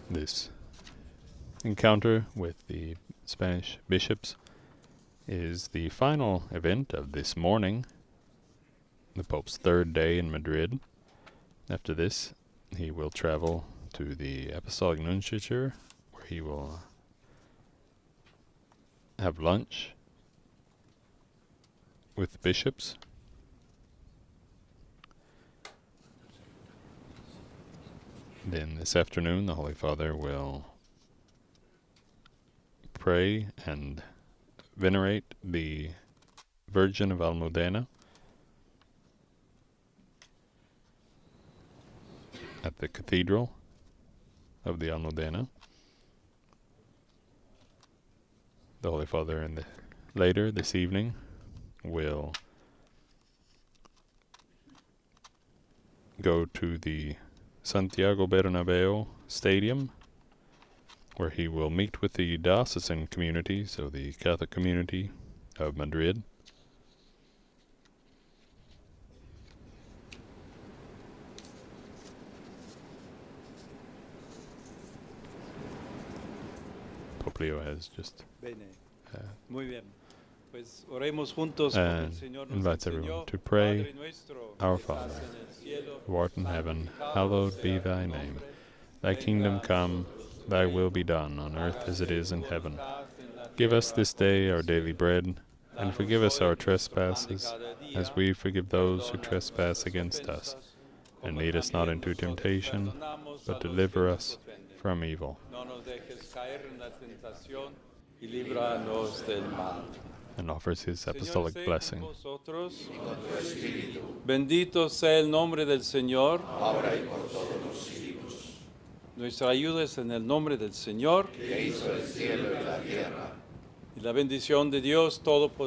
This encounter with the Spanish bishops is the final event of this morning, the Pope's third day in Madrid. After this, he will travel to the Apostolic Nunciature, where he will have lunch with bishops. Then this afternoon, the Holy Father will pray and venerate the Virgin of Almudena at the Cathedral of the Almudena. The Holy Father later this evening will go to the Santiago Bernabeu Stadium, where he will meet with the diocesan community, so the Catholic community of Madrid. Pope Leo has just Muy bien. Pues oremos juntos como el Señor nos invites enseñó. everyone to pray. Padre nuestro, Our que estás Father, en el cielo, who art in heaven, hallowed be thy name. Thy kingdom come, thy will be done, on earth as it is in heaven. Give us this day our daily bread, and forgive us our trespasses, as we forgive those who trespass against us. And lead us not into temptation, but deliver us from evil. no nos dejes caer en la tentación y líbranos del mal. And offers his Señor, apostolic esté blessing. con vosotros. Bendito sea el nombre del Señor. ahora y por todos los siglos. Nuestra ayuda es en el nombre del Señor. Que hizo el cielo y la tierra. Y la bendición de Dios Todopoderoso,